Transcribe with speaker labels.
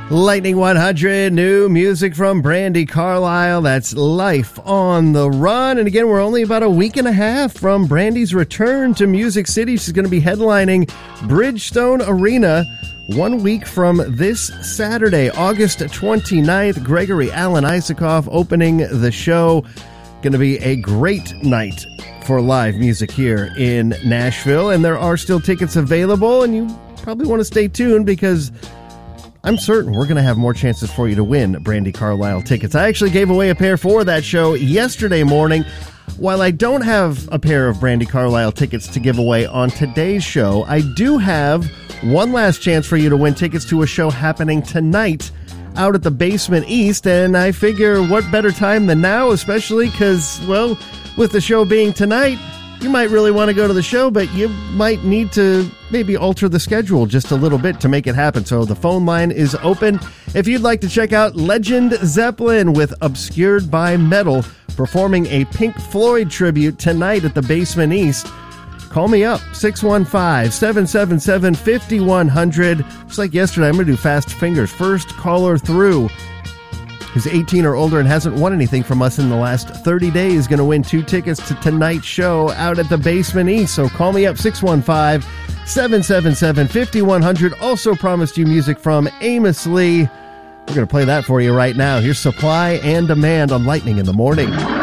Speaker 1: Lightning 100, new music from Brandi Carlile. That's Life on the Run. And again, we're only about a week and a half from Brandi's return to Music City. She's going to be headlining Bridgestone Arena 1 week from this Saturday, August 29th. Gregory Alan Isakov opening the show. Going to be a great night for live music here in Nashville. And there are still tickets available, and you probably want to stay tuned because I'm certain we're going to have more chances for you to win Brandi Carlile tickets. I actually gave away a pair for that show yesterday morning. While I don't have a pair of Brandi Carlile tickets to give away on today's show, I do have one last chance for you to win tickets to a show happening tonight out at the Basement East. And I figure what better time than now, especially because, well, with the show being tonight, you might really want to go to the show, but you might need to maybe alter the schedule just a little bit to make it happen. So the phone line is open. If you'd like to check out Legend Zeppelin with Obscured by Metal performing a Pink Floyd tribute tonight at the Basement East, call me up, 615-777-5100. Just like yesterday, I'm going to do fast fingers. First caller through who's 18 or older and hasn't won anything from us in the last 30 days going to win 2 tickets to tonight's show out at the Basement East. So call me up, 615-777-5100. Also promised you music from Amos Lee. We're going to play that for you right now. Here's Supply and Demand on Lightning in the Morning.